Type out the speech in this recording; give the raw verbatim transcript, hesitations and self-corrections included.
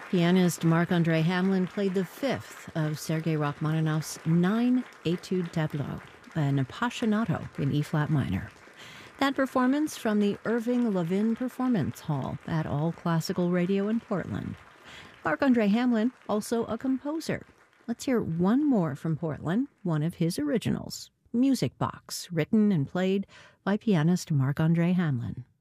Pianist Marc-André Hamelin played the fifth of Sergei Rachmaninoff's nine Etude tableaux, an Appassionato in E-flat minor. That performance from the Irving Levin Performance Hall at All Classical Radio in Portland. Marc-André Hamelin, also a composer. Let's hear one more from Portland, one of his originals, Music Box, written and played by pianist Marc-André Hamelin.